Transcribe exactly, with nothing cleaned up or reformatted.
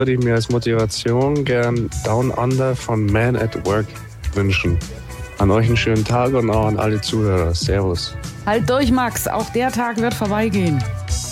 würde ich mir als Motivation gern Down Under von Man at Work wünschen. An euch einen schönen Tag und auch an alle Zuhörer. Servus. Halt durch, Max. Auch der Tag wird vorbeigehen.